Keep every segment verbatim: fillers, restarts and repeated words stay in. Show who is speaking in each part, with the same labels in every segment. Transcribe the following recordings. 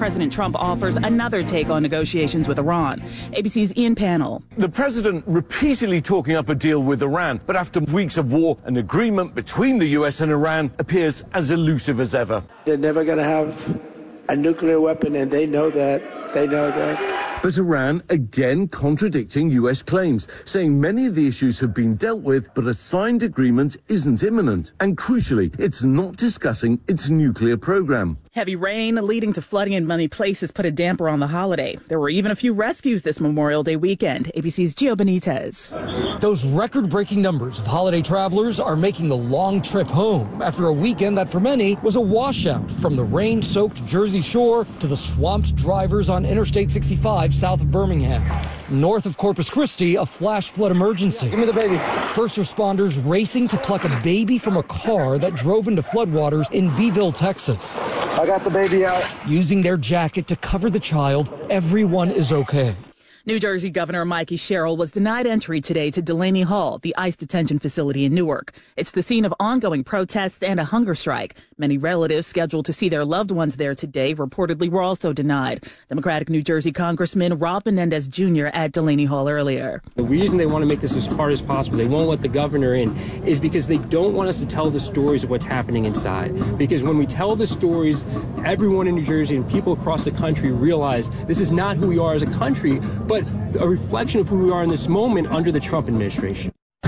Speaker 1: President Trump offers another take on negotiations with Iran. A B C's Ian Pannell.
Speaker 2: The president repeatedly talking up a deal with Iran, but after weeks of war, an agreement between the U S and Iran appears as elusive as ever.
Speaker 3: They're never going to have a nuclear weapon, and they know that. They know that.
Speaker 2: But Iran again contradicting U S claims, saying many of the issues have been dealt with, but a signed agreement isn't imminent. And crucially, it's not discussing its nuclear program.
Speaker 1: Heavy rain leading to flooding in many places put a damper on the holiday. There were even a few rescues this Memorial Day weekend. A B C's Gio Benitez.
Speaker 4: Those record-breaking numbers of holiday travelers are making the long trip home after a weekend that for many was a washout, from the rain-soaked Jersey Shore to the swamped drivers on Interstate sixty-five south of Birmingham. North of Corpus Christi, a flash flood emergency. Give me the baby. First responders racing to pluck a baby from a car that drove into floodwaters in Beeville, Texas.
Speaker 5: I got the baby out.
Speaker 4: Using their jacket to cover the child, everyone is okay.
Speaker 1: New Jersey Governor Mikey Sherrill was denied entry today to Delaney Hall, the ICE detention facility in Newark. It's the scene of ongoing protests and a hunger strike. Many relatives scheduled to see their loved ones there today reportedly were also denied. Democratic New Jersey Congressman Rob Menendez Junior at Delaney Hall earlier.
Speaker 6: The reason they want to make this as hard as possible, they won't let the governor in, is because they don't want us to tell the stories of what's happening inside. Because when we tell the stories, everyone in New Jersey and people across the country realize this is not who we are as a country, but but a reflection of who we are in this moment under the Trump administration.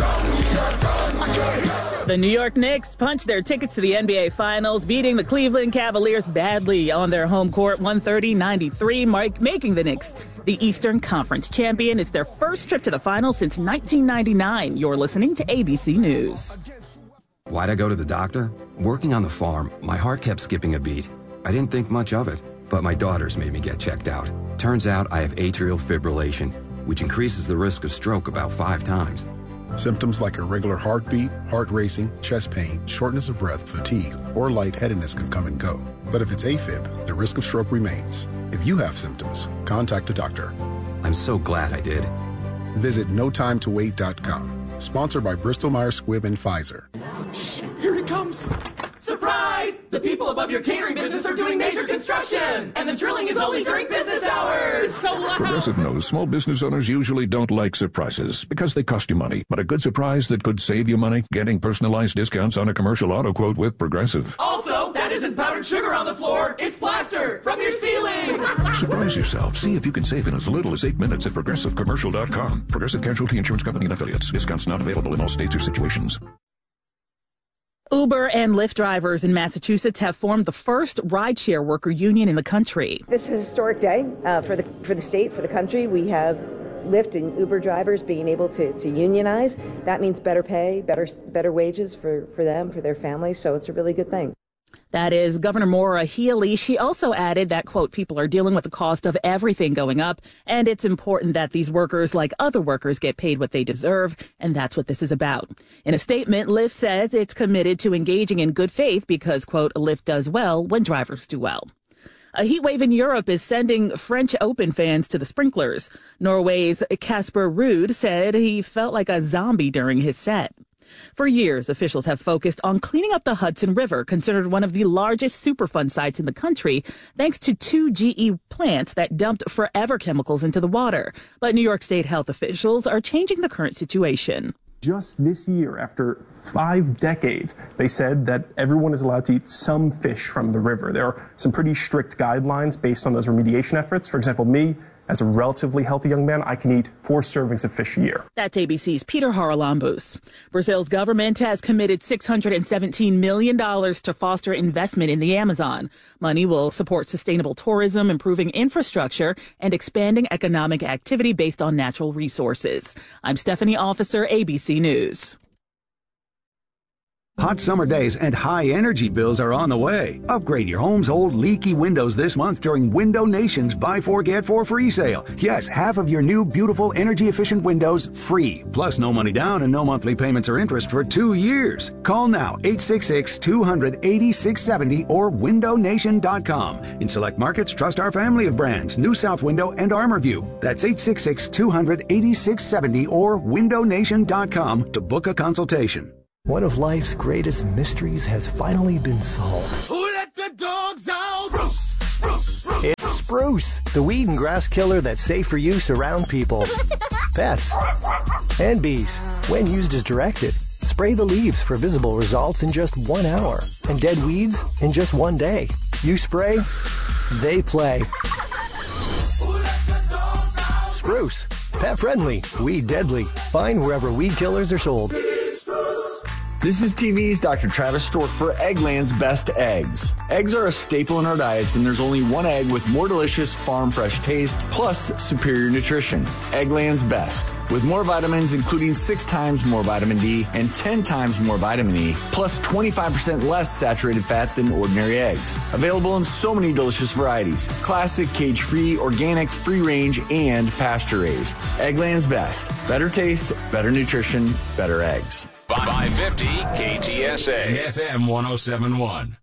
Speaker 1: The New York Knicks punched their tickets to the N B A Finals, beating the Cleveland Cavaliers badly on their home court, one thirty to ninety-three, making the Knicks the Eastern Conference champion. It's their first trip to the finals since nineteen ninety-nine. You're listening to A B C News.
Speaker 7: Why'd I go to the doctor? Working on the farm, my heart kept skipping a beat. I didn't think much of it, but my daughters made me get checked out. Turns out I have atrial fibrillation, which increases the risk of stroke about five times.
Speaker 8: Symptoms like irregular heartbeat, heart racing, chest pain, shortness of breath, fatigue, or lightheadedness can come and go. But if it's AFib, the risk of stroke remains. If you have symptoms, contact a doctor.
Speaker 7: I'm so glad I did.
Speaker 8: Visit no time to wait dot com. Sponsored by Bristol Myers Squibb and Pfizer.
Speaker 9: Shh, here he comes. Surprise! The people above your catering business are doing major construction, and the drilling is only during business hours. So loud.
Speaker 10: Progressive knows small business owners usually don't like surprises because they cost you money. But a good surprise that could save you money, getting personalized discounts on a commercial auto quote with Progressive.
Speaker 9: Also, that isn't powdered sugar on the floor. It's plaster from your ceiling.
Speaker 10: Surprise yourself. See if you can save in as little as eight minutes at progressive commercial dot com. Progressive Casualty Insurance Company and Affiliates. Discounts not available in all states or situations.
Speaker 1: Uber and Lyft drivers in Massachusetts have formed the first rideshare worker union in the country.
Speaker 11: This is a historic day uh, for the for the state, for the country. We have Lyft and Uber drivers being able to, to unionize. That means better pay, better better wages for, for them, for their families. So it's a really good thing.
Speaker 1: That is Governor Maura Healey. She also added that, quote, people are dealing with the cost of everything going up, and it's important that these workers, like other workers, get paid what they deserve, and that's what this is about. In a statement, Lyft says it's committed to engaging in good faith because, quote, Lyft does well when drivers do well. A heat wave in Europe is sending French Open fans to the sprinklers. Norway's Casper Ruud said he felt like a zombie during his set. For years, officials have focused on cleaning up the Hudson River, considered one of the largest Superfund sites in the country, thanks to two G E plants that dumped forever chemicals into the water. But New York State health officials are changing the current situation.
Speaker 12: Just this year, after five decades, they said that everyone is allowed to eat some fish from the river. There are some pretty strict guidelines based on those remediation efforts. For example, me, as a relatively healthy young man, I can eat four servings of fish a year.
Speaker 1: That's A B C's Peter Haralambous. Brazil's government has committed six hundred seventeen million dollars to foster investment in the Amazon. Money will support sustainable tourism, improving infrastructure, and expanding economic activity based on natural resources. I'm Stephanie Officer, A B C News.
Speaker 13: Hot summer days and high energy bills are on the way. Upgrade your home's old leaky windows this month during Window Nation's Buy Four Get Four free sale. Yes, half of your new beautiful energy efficient windows free. Plus no money down and no monthly payments or interest for two years. Call now eight six six, two hundred, eighty-six seventy or window nation dot com. In select markets, trust our family of brands, New South Window and ArmorView. That's eight six six, two hundred, eighty-six seventy or window nation dot com to book a consultation.
Speaker 14: One of life's greatest mysteries has finally been solved.
Speaker 9: Who let the dogs out? Bruce, Bruce, Bruce.
Speaker 14: It's Spruce, the weed and grass killer that's safe for use around people, pets, and bees. When used as directed, spray the leaves for visible results in just one hour and dead weeds in just one day. You spray, they play. Spruce, pet friendly, weed deadly. Find wherever weed killers are sold.
Speaker 5: This is T V's Doctor Travis Stork for Eggland's Best Eggs. Eggs are a staple in our diets, and there's only one egg with more delicious farm fresh taste plus superior nutrition. Eggland's Best. With more vitamins, including six times more vitamin D and ten times more vitamin E, plus twenty-five percent less saturated fat than ordinary eggs. Available in so many delicious varieties. Classic, cage-free, organic, free-range, and pasture-raised. Eggland's Best. Better taste, better nutrition, better eggs.
Speaker 15: five fifty K T S A F M one oh seven point one.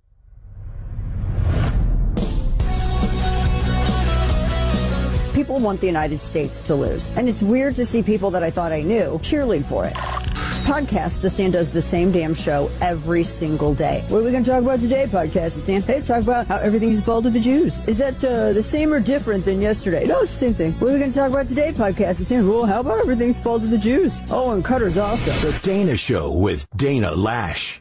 Speaker 16: People want the United States to lose. And it's weird to see people that I thought I knew cheerlead for it. Podcastistan does the same damn show every single day. What are we going to talk about today, Podcastistan? Hey, let's talk about how everything's fault to the Jews. Is that uh, the same or different than yesterday? No, it's the same thing. What are we going to talk about today, Podcastistan? Well, how about everything's fault to the Jews? Oh, and Cutter's awesome.
Speaker 14: The Dana Show with Dana Lash.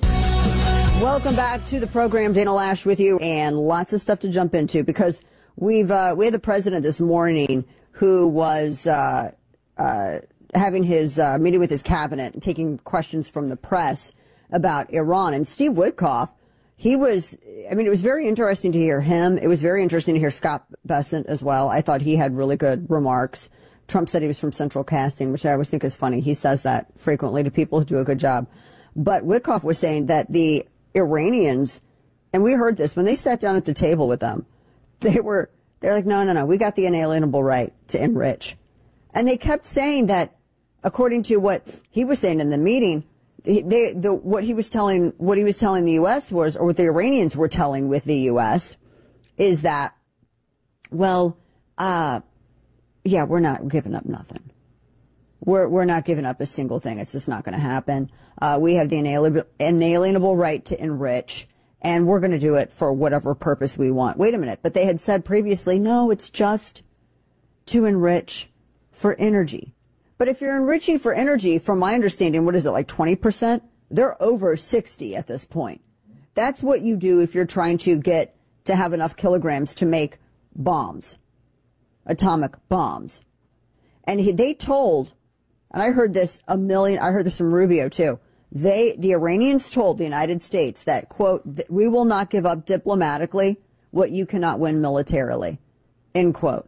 Speaker 16: Welcome back to the program. Dana Lash with you, and lots of stuff to jump into because we've uh, we had the president this morning who was uh, uh, having his uh, meeting with his cabinet and taking questions from the press about Iran. And Steve Witkoff, he was, I mean, it was very interesting to hear him. It was very interesting to hear Scott Bessent as well. I thought he had really good remarks. Trump said he was from Central Casting, which I always think is funny. He says that frequently to people who do a good job. But Witkoff was saying that the Iranians, and we heard this, when they sat down at the table with them, they were, they're like, no, no, no, we got the inalienable right to enrich. And they kept saying that, according to what he was saying in the meeting, they, the, what he was telling, what he was telling the U S was, or what the Iranians were telling with the U S, is that, well, uh, yeah, we're not giving up nothing. We're, we're not giving up a single thing. It's just not going to happen. Uh, we have the inalienable, inalienable right to enrich, and we're going to do it for whatever purpose we want. Wait a minute. But they had said previously, no, it's just to enrich for energy. But if you're enriching for energy, from my understanding, what is it, like twenty percent? They're over sixty at this point. That's what you do if you're trying to get to have enough kilograms to make bombs, atomic bombs. And he, they told, and I heard this a million, I heard this from Rubio too. They, the Iranians told the United States that, quote, we will not give up diplomatically what you cannot win militarily, end quote.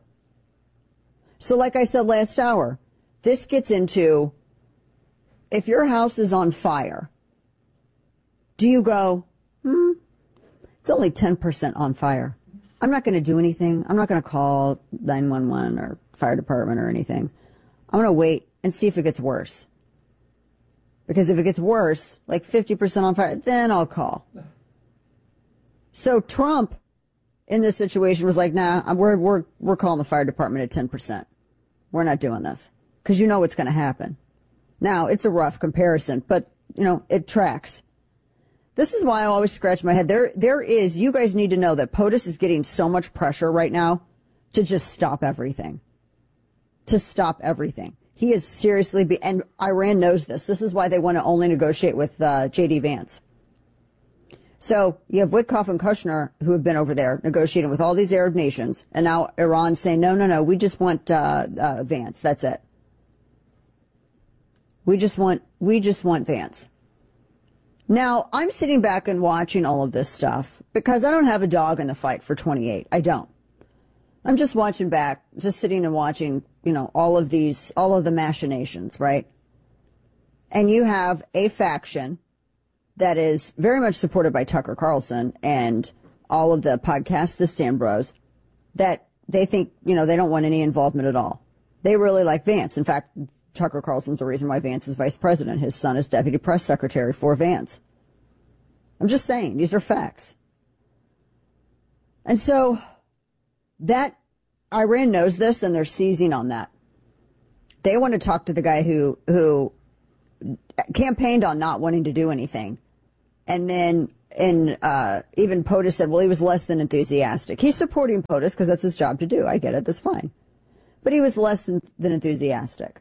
Speaker 16: So like I said last hour, this gets into, if your house is on fire, do you go, hmm, it's only ten percent on fire. I'm not going to do anything. I'm not going to call nine one one or fire department or anything. I'm going to wait and see if it gets worse. Because if it gets worse, like fifty percent on fire, then I'll call. So Trump, in this situation, was like, nah, we're, we're, we're calling the fire department at ten percent. We're not doing this. Because you know what's going to happen. Now, it's a rough comparison, but, you know, it tracks. This is why I always scratch my head. There, there is, you guys need to know that POTUS is getting so much pressure right now to just stop everything. To stop everything. He is seriously, be, and Iran knows this. This is why they want to only negotiate with uh, J D Vance. So you have Witkoff and Kushner who have been over there negotiating with all these Arab nations, and now Iran saying, no, no, no, we just want uh, uh, Vance. That's it. We just want, we just want Vance. Now, I'm sitting back and watching all of this stuff because I don't have a dog in the fight for twenty-eight. I don't. I'm just watching back, just sitting and watching, you know, all of these, all of the machinations, right? And you have a faction that is very much supported by Tucker Carlson and all of the Podcastistan bros that they think, you know, they don't want any involvement at all. They really like Vance. In fact, Tucker Carlson's the reason why Vance is vice president. His son is deputy press secretary for Vance. I'm just saying, these are facts. And so that Iran knows this, and they're seizing on that. They want to talk to the guy who who campaigned on not wanting to do anything, and then and uh, even POTUS said, well, he was less than enthusiastic. He's supporting POTUS because that's his job to do. I get it. That's fine. But he was less than, than enthusiastic.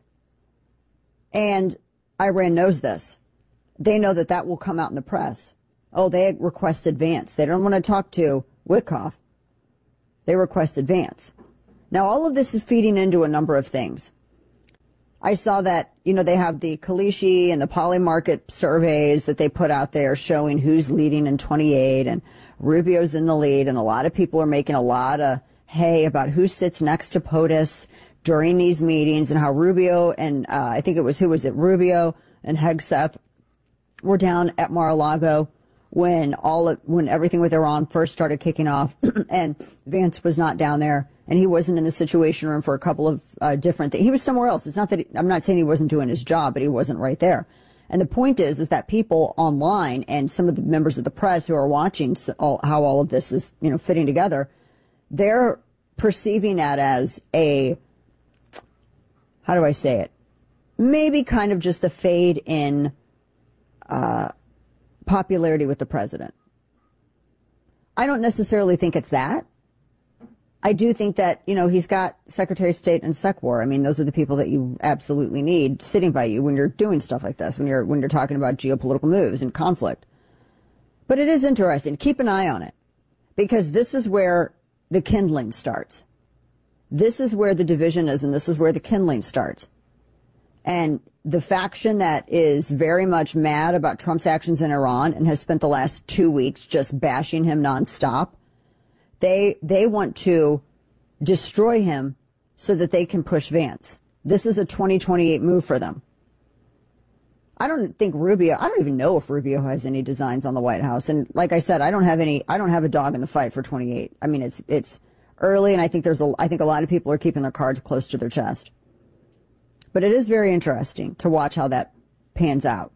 Speaker 16: And Iran knows this. They know that that will come out in the press. Oh, they request advance. They don't want to talk to Witkoff. They request advance. Now, all of this is feeding into a number of things. I saw that, you know, they have the Kalishi and the Polymarket surveys that they put out there showing who's leading in twenty-eight, and Rubio's in the lead, and a lot of people are making a lot of hay about who sits next to POTUS during these meetings, and how Rubio and uh, I think it was, who was it, Rubio and Hegseth were down at Mar-a-Lago when all of, when everything with Iran first started kicking off, and Vance was not down there. And he wasn't in the Situation Room for a couple of uh, different things. He was somewhere else. It's not that he, I'm not saying he wasn't doing his job, but he wasn't right there. And the point is, is that people online and some of the members of the press who are watching all, how all of this is, you know, fitting together, they're perceiving that as a, how do I say it? Maybe kind of just a fade in uh, popularity with the president. I don't necessarily think it's that. I do think that, you know, he's got Secretary of State and SecWar. I mean, those are the people that you absolutely need sitting by you when you're doing stuff like this, when you're when you're talking about geopolitical moves and conflict. But it is interesting. Keep an eye on it, because this is where the kindling starts. This is where the division is, and this is where the kindling starts. And the faction that is very much mad about Trump's actions in Iran and has spent the last two weeks just bashing him nonstop, They they want to destroy him so that they can push Vance. This is a twenty twenty-eight move for them. I don't think Rubio, I don't even know if Rubio has any designs on the White House. And like I said, I don't have any, I don't have a dog in the fight for twenty-eight. I mean, it's it's early, and I think there's a, I think a lot of people are keeping their cards close to their chest. But it is very interesting to watch how that pans out.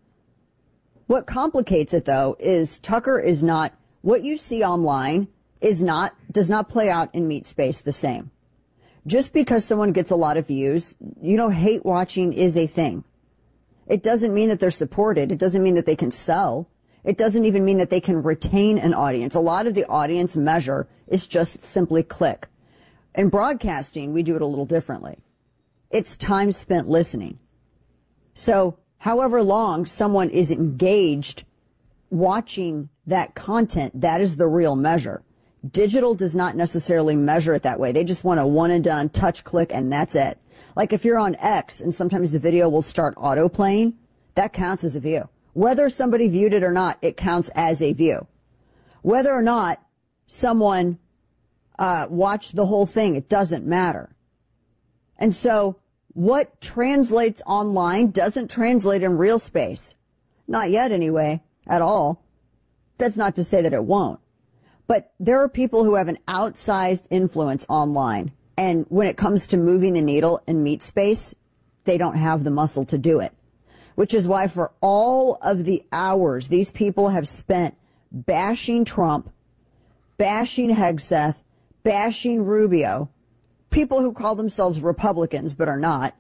Speaker 16: What complicates it, though, is Tucker is not, what you see online is not, does not play out in meat space the same. Just because someone gets a lot of views, you know, hate watching is a thing. It doesn't mean that they're supported. It doesn't mean that they can sell. It doesn't even mean that they can retain an audience. A lot of the audience measure is just simply click. In broadcasting, we do it a little differently. It's time spent listening. So however long someone is engaged watching that content, that is the real measure. Digital does not necessarily measure it that way. They just want a one and done touch click, and that's it. Like if you're on X and sometimes the video will start auto playing, that counts as a view. Whether somebody viewed it or not, it counts as a view. Whether or not someone uh, watched the whole thing, it doesn't matter. And so what translates online doesn't translate in real space. Not yet anyway, at all. That's not to say that it won't. But there are people who have an outsized influence online. And when it comes to moving the needle in meat space, they don't have the muscle to do it. Which is why for all of the hours these people have spent bashing Trump, bashing Hegseth, bashing Rubio, people who call themselves Republicans but are not,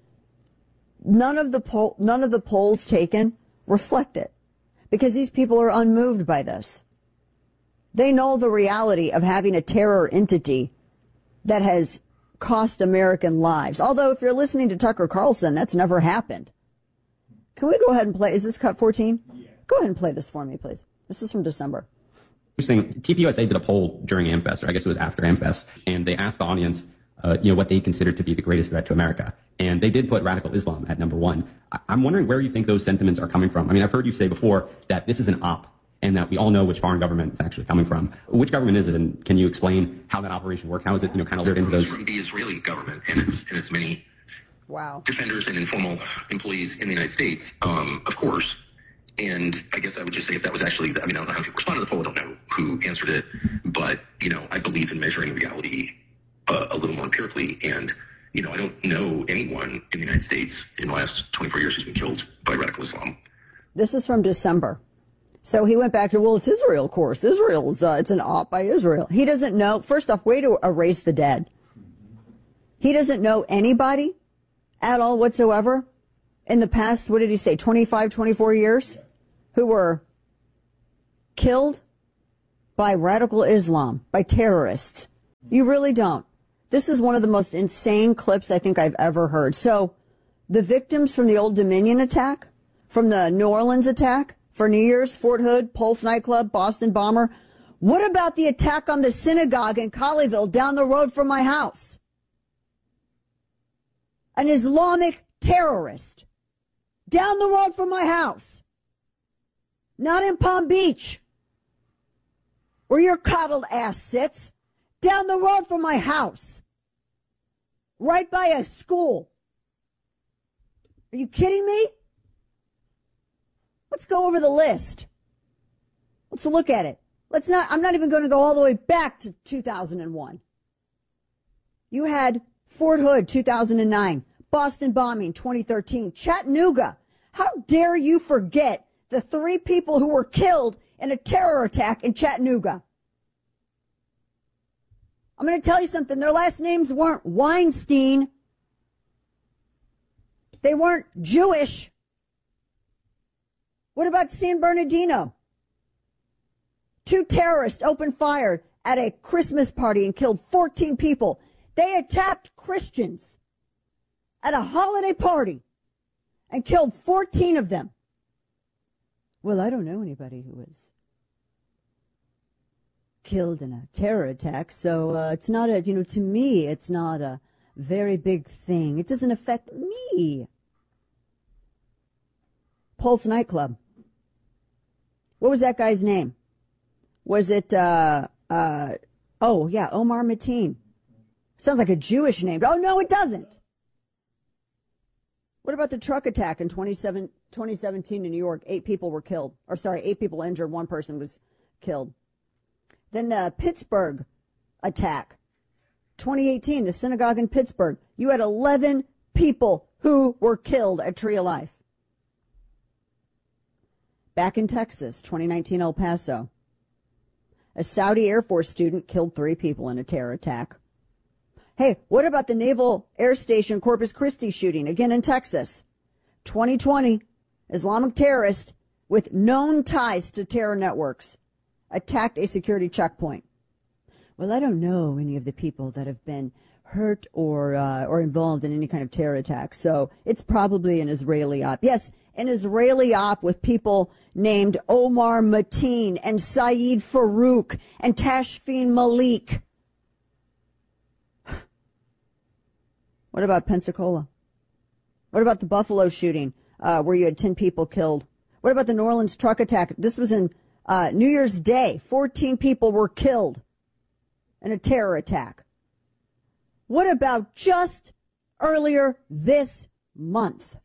Speaker 16: none of the poll, none of the polls taken reflect it. Because these people are unmoved by this. They know the reality of having a terror entity that has cost American lives. Although if you're listening to Tucker Carlson, that's never happened. Can we go ahead and play? Is this cut fourteen? Yeah. Go ahead and play this for me, please. This is from December.
Speaker 17: Interesting. T P U S A did a poll during AmFest, or I guess it was after AmFest, and they asked the audience, uh, you know, what they considered to be the greatest threat to America. And they did put radical Islam at number one. I- I'm wondering where you think those sentiments are coming from. I mean, I've heard you say before that this is an op, and that we all know which foreign government it's actually coming from. Which government is it, and can you explain how that operation works? How is it, you know, kind of lured into those?
Speaker 18: From the Israeli government and its and its many
Speaker 16: wow.
Speaker 18: defenders and informal employees in the United States, um, of course. And I guess I would just say if that was actually, I mean, I don't know how people responded to the poll. I don't know who answered it, but you know, I believe in measuring reality uh, a little more empirically. And you know, I don't know anyone in the United States in the last twenty-four years who's been killed by radical Islam.
Speaker 16: This is from December. So he went back to, well, it's Israel, of course. Israel's, uh, it's an op by Israel. He doesn't know, first off, way to erase the dead. He doesn't know anybody at all whatsoever in the past, what did he say, twenty-five, twenty-four years, who were killed by radical Islam, by terrorists. You really don't. This is one of the most insane clips I think I've ever heard. So the victims from the Old Dominion attack, from the New Orleans attack for New Year's, Fort Hood, Pulse nightclub, Boston bomber. What about the attack on the synagogue in Colleyville down the road from my house? An Islamic terrorist down the road from my house. Not in Palm Beach, where your coddled ass sits. Down the road from my house. Right by a school. Are you kidding me? Let's go over the list. Let's look at it. Let's not, I'm not even going to go all the way back to two thousand one. You had Fort Hood, two thousand nine. Boston bombing, twenty thirteen. Chattanooga. How dare you forget the three people who were killed in a terror attack in Chattanooga? I'm going to tell you something. Their last names weren't Weinstein. They weren't Jewish. What about San Bernardino? Two terrorists opened fire at a Christmas party and killed fourteen people. They attacked Christians at a holiday party and killed fourteen of them. Well, I don't know anybody who was killed in a terror attack, so uh, it's not a, you know, to me, it's not a very big thing. It doesn't affect me. Pulse nightclub. What was that guy's name? Was it, uh, uh, oh, yeah, Omar Mateen. Sounds like a Jewish name. Oh, no, it doesn't. What about the truck attack in twenty seventeen in New York? Eight people were killed. Or, sorry, eight people injured. One person was killed. Then the Pittsburgh attack, twenty eighteen, the synagogue in Pittsburgh. You had eleven people who were killed at Tree of Life. Back in Texas, twenty nineteen, El Paso. A Saudi Air Force student killed three people in a terror attack. Hey, what about the Naval Air Station Corpus Christi shooting, again in Texas? twenty twenty, Islamic terrorist with known ties to terror networks attacked a security checkpoint. Well, I don't know any of the people that have been hurt or uh, or involved in any kind of terror attack, so it's probably an Israeli op. Yes, an Israeli op with people named Omar Mateen and Saeed Farouk and Tashfeen Malik. What about Pensacola? What about the Buffalo shooting uh, where you had ten people killed? What about the New Orleans truck attack? This was in uh, New Year's Day. fourteen people were killed in a terror attack. What about just earlier this month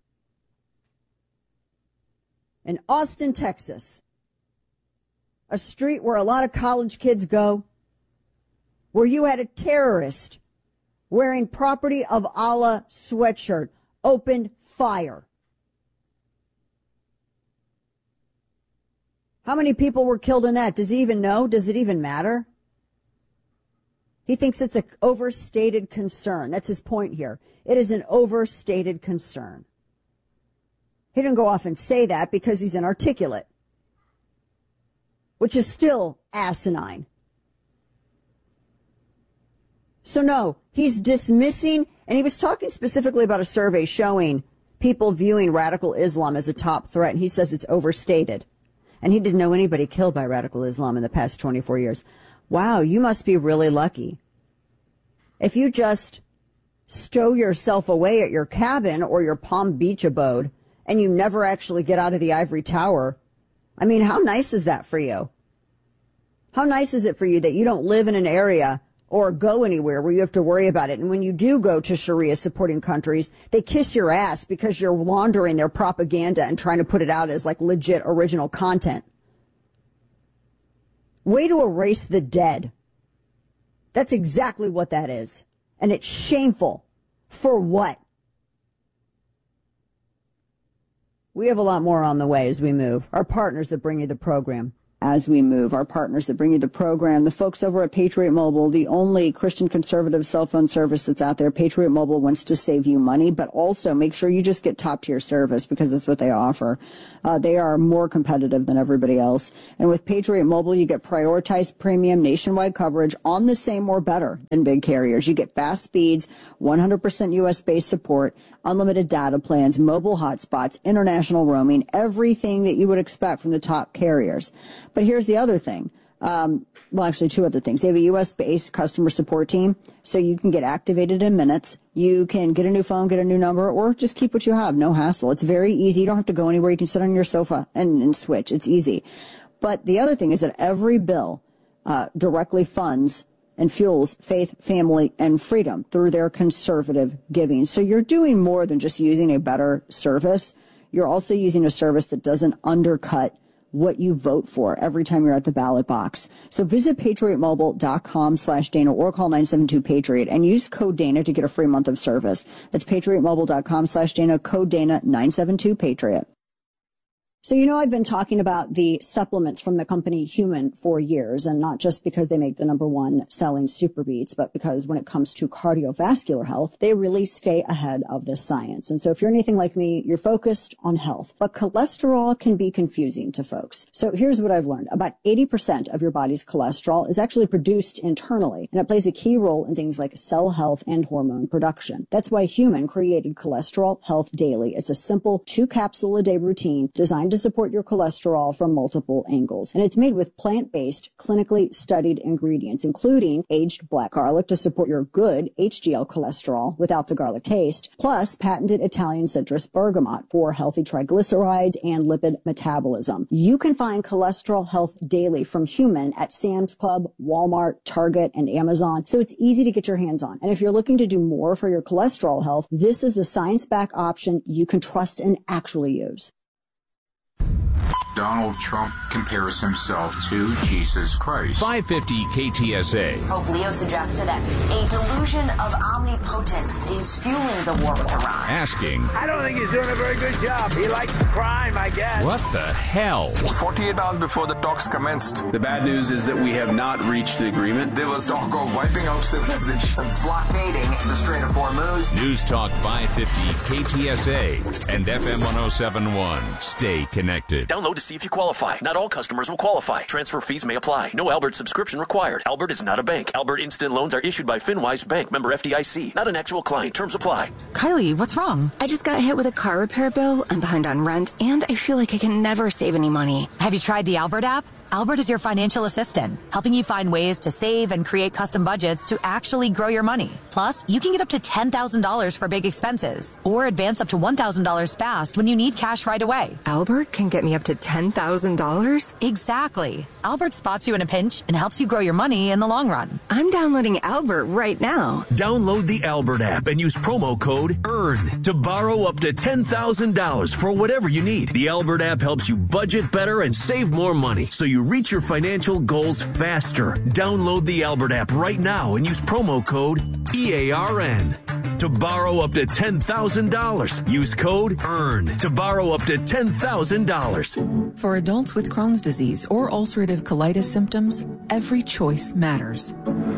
Speaker 16: in Austin, Texas, a street where a lot of college kids go, where you had a terrorist wearing Property of Allah sweatshirt opened fire? How many people were killed in that? Does he even know? Does it even matter? He thinks it's an overstated concern. That's his point here. It is an overstated concern. He didn't go off and say that because he's inarticulate, which is still asinine. So no, he's dismissing, and he was talking specifically about a survey showing people viewing radical Islam as a top threat, and he says it's overstated. And he didn't know anybody killed by radical Islam in the past twenty-four years. Wow, you must be really lucky. If you just stow yourself away at your cabin or your Palm Beach abode and you never actually get out of the ivory tower, I mean, how nice is that for you? How nice is it for you that you don't live in an area or go anywhere where you have to worry about it? And when you do go to Sharia supporting countries, they kiss your ass because you're laundering their propaganda and trying to put it out as like legit original content. Way to erase the dead. That's exactly what that is. And it's shameful. For what? We have a lot more on the way as we move. Our partners that bring you the program. as we move. Our partners that bring you the program, the folks over at Patriot Mobile, the only Christian conservative cell phone service that's out there. Patriot Mobile wants to save you money, but also make sure you just get top tier service because that's what they offer. Uh, they are more competitive than everybody else. And with Patriot Mobile, you get prioritized premium nationwide coverage on the same or better than big carriers. You get fast speeds, one hundred percent U S based support, unlimited data plans, mobile hotspots, international roaming, everything that you would expect from the top carriers. But here's the other thing. Um, well, actually, two other things. They have a U S based customer support team, so you can get activated in minutes. You can get a new phone, get a new number, or just keep what you have. No hassle. It's very easy. You don't have to go anywhere. You can sit on your sofa and, and switch. It's easy. But the other thing is that every bill uh, directly funds and fuels faith, family, and freedom through their conservative giving. So you're doing more than just using a better service. You're also using a service that doesn't undercut what you vote for every time you're at the ballot box. So visit patriotmobile.com slash Dana or call nine seven two Patriot and use code Dana to get a free month of service. That's patriotmobile.com slash Dana, code Dana, nine seven two Patriot. So, you know, I've been talking about the supplements from the company Human for years, and not just because they make the number one selling Super Beats, but because when it comes to cardiovascular health, they really stay ahead of the science. And so if you're anything like me, you're focused on health, but cholesterol can be confusing to folks. So here's what I've learned. About eighty percent of your body's cholesterol is actually produced internally, and it plays a key role in things like cell health and hormone production. That's why Human created Cholesterol Health Daily. It's a simple two capsule a day routine designed to support your cholesterol from multiple angles. And it's made with plant-based, clinically studied ingredients, including aged black garlic to support your good H D L cholesterol without the garlic taste, plus patented Italian citrus bergamot for healthy triglycerides and lipid metabolism. You can find Cholesterol Health Daily from Human at Sam's Club, Walmart, Target, and Amazon, so it's easy to get your hands on. And if you're looking to do more for your cholesterol health, this is a science-backed option you can trust and actually use.
Speaker 19: Donald Trump compares himself to Jesus Christ.
Speaker 15: five fifty K T S A.
Speaker 20: Pope Leo suggested that a delusion of omnipotence is fueling the war with Iran.
Speaker 15: Asking,
Speaker 3: I don't think he's doing a very good job. He likes crime, I guess.
Speaker 15: what the hell?
Speaker 21: forty-eight hours before the talks commenced. The bad news is that we have not reached an agreement. They will talk about wiping out civilization.
Speaker 20: Blockading the Strait of Hormuz.
Speaker 15: News Talk five fifty K T S A and F M one oh seven point one. Stay connected.
Speaker 22: Download to see if you qualify. Not all customers will qualify. Transfer fees may apply. No Albert subscription required. Albert is not a bank. Albert Instant Loans are issued by FinWise Bank, member F D I C. Not an actual client. Terms apply.
Speaker 23: Kylie, what's wrong? I just got hit with a car repair bill. I'm behind on rent, and I feel like I can never save any money.
Speaker 24: Have you tried the Albert app? Albert is your financial assistant, helping you find ways to save and create custom budgets to actually grow your money. Plus, you can get up to ten thousand dollars for big expenses, or advance up to one thousand dollars fast when you need cash right away.
Speaker 23: Albert can get me up to ten thousand dollars?
Speaker 24: Exactly. Albert spots you in a pinch and helps you grow your money in the long run.
Speaker 23: I'm downloading Albert right now.
Speaker 22: Download the Albert app and use promo code EARN to borrow up to ten thousand dollars for whatever you need. The Albert app helps you budget better and save more money, so you reach your financial goals faster. Download the Albert app right now and use promo code E A R N to borrow up to ten thousand dollars. Use code EARN to borrow up to ten thousand dollars.
Speaker 25: For adults with Crohn's disease or ulcerative colitis symptoms, every choice matters.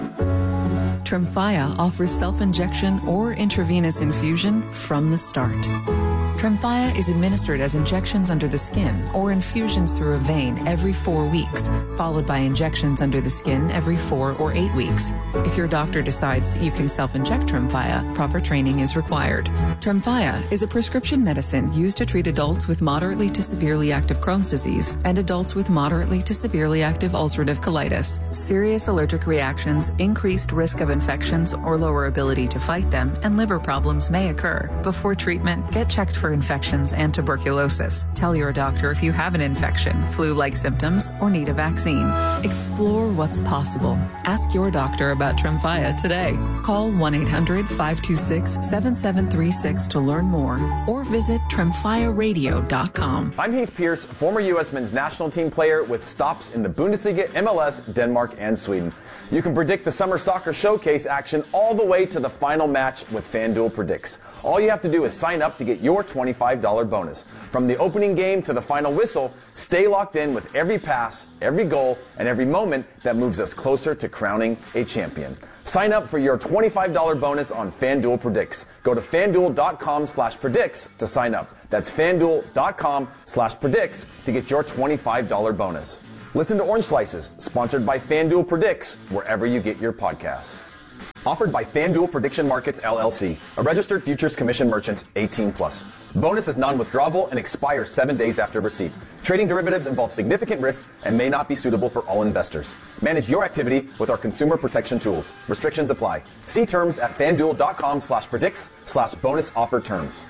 Speaker 25: Tremfya offers self-injection or intravenous infusion from the start. Tremfya is administered as injections under the skin or infusions through a vein every four weeks, followed by injections under the skin every four or eight weeks. If your doctor decides that you can self-inject Tremfya, proper training is required. Tremfya is a prescription medicine used to treat adults with moderately to severely active Crohn's disease and adults with moderately to severely active ulcerative colitis. Serious allergic reactions, increased risk of infections or lower ability to fight them, and liver problems may occur. Before treatment, get checked for infections and tuberculosis. Tell your doctor if you have an infection, flu-like symptoms, or need a vaccine. Explore what's possible. Ask your doctor about Tremfya today. Call one eight hundred five two six seven seven three six to learn more, or visit tremfya radio dot com.
Speaker 26: I'm Heath Pierce, former U S men's national team player with stops in the Bundesliga, M L S, Denmark, and Sweden. You can predict the Summer Soccer Showcase action all the way to the final match with FanDuel Predicts. All you have to do is sign up to get your twenty-five dollars bonus. From the opening game to the final whistle, stay locked in with every pass, every goal, and every moment that moves us closer to crowning a champion. Sign up for your twenty-five dollars bonus on FanDuel Predicts. Go to FanDuel.com slash predicts to sign up. That's FanDuel.com slash predicts to get your twenty-five dollars bonus. Listen to Orange Slices, sponsored by FanDuel Predicts, wherever you get your podcasts. Offered by FanDuel Prediction Markets, L L C, a registered futures commission merchant, eighteen plus. Bonus is non-withdrawable and expires seven days after receipt. Trading derivatives involves significant risk and may not be suitable for all investors. Manage your activity with our consumer protection tools. Restrictions apply. See terms at FanDuel.com slash predicts slash bonus offer terms.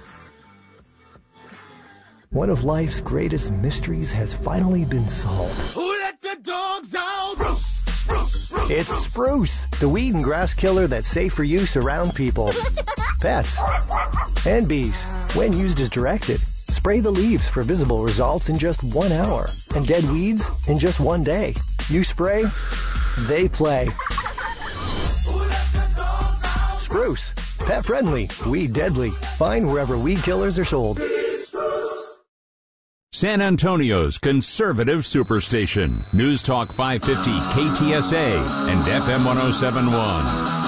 Speaker 14: One of life's greatest mysteries has finally been solved.
Speaker 9: Who let the dogs out? Spruce, spruce, spruce.
Speaker 14: It's Spruce, the weed and grass killer that's safe for use around people, pets, and bees. When used as directed, spray the leaves for visible results in just one hour, and dead weeds in just one day. You spray, they play. Spruce, pet friendly, weed deadly. Find wherever weed killers are sold.
Speaker 15: San Antonio's conservative superstation. News Talk five fifty K T S A and F M one oh seven point one.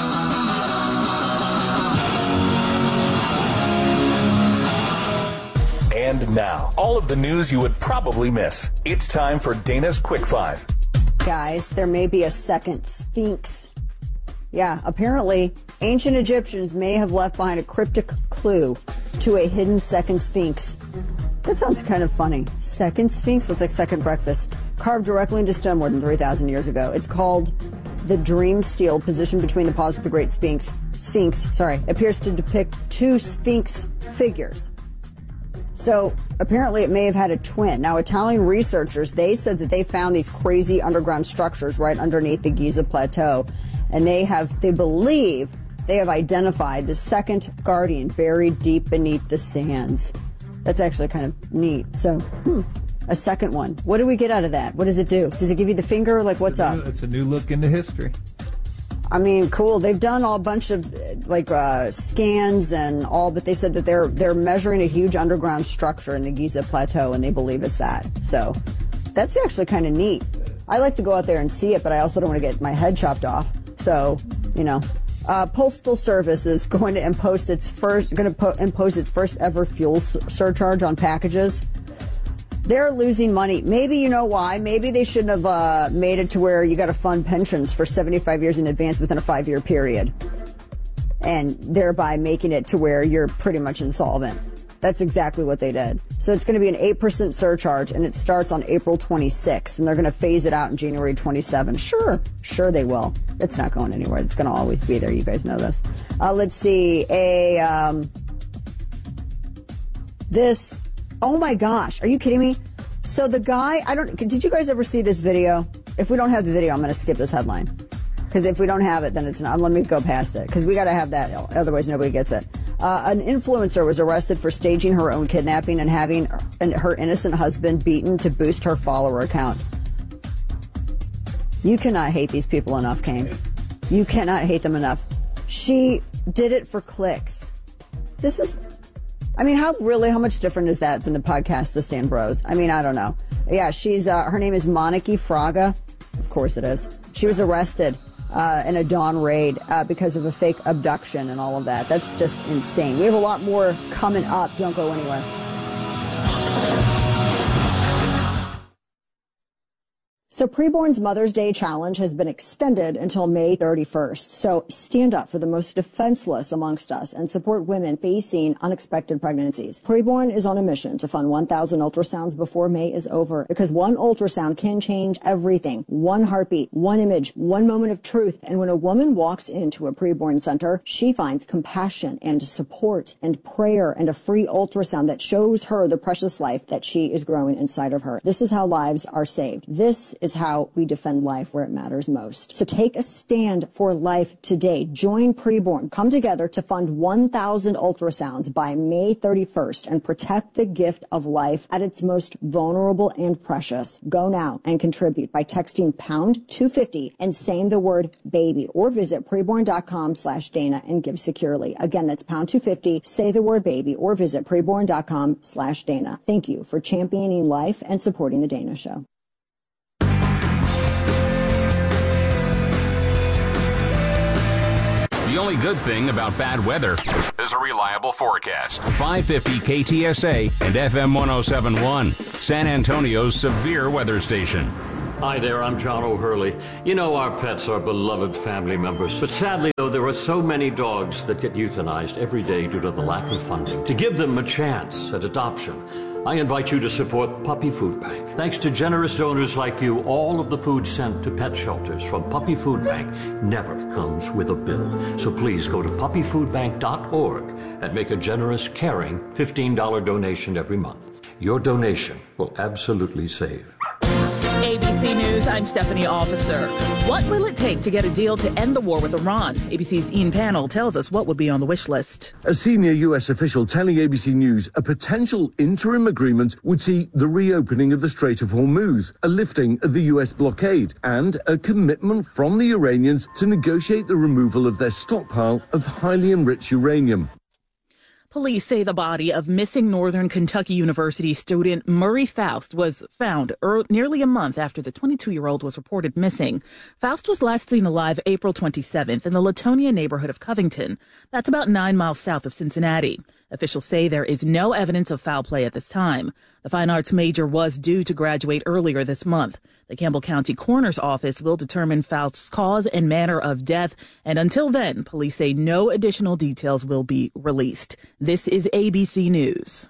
Speaker 2: And now, all of the news you would probably miss. It's time for Dana's Quick Five.
Speaker 16: Guys, there may be a second Sphinx. Yeah, apparently, ancient Egyptians may have left behind a cryptic clue to a hidden second Sphinx. That sounds kind of funny. Second Sphinx? Looks like second breakfast. Carved directly into stone more than three thousand years ago. It's called the Dream Stele, positioned between the paws of the Great Sphinx. Sphinx, sorry, appears to depict two Sphinx figures. So apparently it may have had a twin. Now, Italian researchers, they said that they found these crazy underground structures right underneath the Giza Plateau. And they have, they believe, they have identified the second guardian buried deep beneath the sands. That's actually kind of neat. So, hmm, a second one. What do we get out of that? What does it do? Does it give you the finger? Like, what's up?
Speaker 4: It's a new look into history.
Speaker 16: I mean, cool. They've done all a bunch of like uh, scans and all, but they said that they're they're measuring a huge underground structure in the Giza Plateau, and they believe it's that. So, that's actually kind of neat. I like to go out there and see it, but I also don't want to get my head chopped off. So, you know. Uh, Postal Service is going to impose its first going to po- impose its first ever fuel s- surcharge on packages. They're losing money. Maybe you know why. Maybe they shouldn't have uh, made it to where you got to fund pensions for seventy-five years in advance within a five-year period, and thereby making it to where you're pretty much insolvent. That's exactly what they did. So it's going to be an eight percent surcharge, and it starts on April twenty-sixth, and they're going to phase it out in January twenty-seventh. Sure, sure they will. It's not going anywhere. It's going to always be there. You guys know this. Uh, let's see. A um, this. Oh my gosh, are you kidding me? So the guy, I don't. Did you guys ever see this video? If we don't have the video, I'm going to skip this headline. Because if we don't have it, then it's not. Let me go past it. Because we got to have that. Otherwise, nobody gets it. Uh, an influencer was arrested for staging her own kidnapping and having her innocent husband beaten to boost her follower count. You cannot hate these people enough, Kane. You cannot hate them enough. She did it for clicks. This is, I mean, how really, how much different is that than the podcast to Stan Bros? I mean, I don't know. Yeah, she's, uh, her name is Moniki Fraga. Of course it is. She was arrested Uh, in a dawn raid uh, because of a fake abduction and all of that. That's just insane. We have a lot more coming up. Don't go anywhere. So Preborn's Mother's Day Challenge has been extended until May thirty-first. So stand up for the most defenseless amongst us and support women facing unexpected pregnancies. Preborn is on a mission to fund one thousand ultrasounds before May is over, because one ultrasound can change everything. One heartbeat, one image, one moment of truth. And when a woman walks into a Preborn center, she finds compassion and support and prayer and a free ultrasound that shows her the precious life that she is growing inside of her. This is how lives are saved. This is how we defend life where it matters most. So take a stand for life today. Join Preborn. Come together to fund one thousand ultrasounds by May thirty-first and protect the gift of life at its most vulnerable and precious. Go now and contribute by texting pound two fifty and saying the word baby, or visit preborn.com slash Dana and give securely. Again, that's pound two fifty, say the word baby, or visit preborn.com slash Dana. Thank you for championing life and supporting The Dana Show.
Speaker 15: The only good thing about bad weather is a reliable forecast. five fifty K T S A and F M one oh seven point one, San Antonio's severe weather station.
Speaker 4: Hi there, I'm John O'Hurley. You know our pets are beloved family members. But sadly, though, there are so many dogs that get euthanized every day due to the lack of funding. To give them a chance at adoption, I invite you to support Puppy Food Bank. Thanks to generous donors like you, all of the food sent to pet shelters from Puppy Food Bank never comes with a bill. So please go to puppy food bank dot org and make a generous, caring fifteen dollars donation every month. Your donation will absolutely save.
Speaker 1: A B C News, I'm Stephanie Officer. What will it take to get a deal to end the war with Iran? A B C's Ian Pannell tells us what would be on the wish list.
Speaker 6: A senior U S official telling A B C News a potential interim agreement would see the reopening of the Strait of Hormuz, a lifting of the U S blockade, and a commitment from the Iranians to negotiate the removal of their stockpile of highly enriched uranium.
Speaker 1: Police say the body of missing Northern Kentucky University student Murray Faust was found er- nearly a month after the twenty-two-year-old was reported missing. Faust was last seen alive April twenty-seventh in the Latonia neighborhood of Covington. That's about nine miles south of Cincinnati. Officials say there is no evidence of foul play at this time. The fine arts major was due to graduate earlier this month. The Campbell County Coroner's Office will determine Faust's cause and manner of death, and until then, police say no additional details will be released. This is A B C News.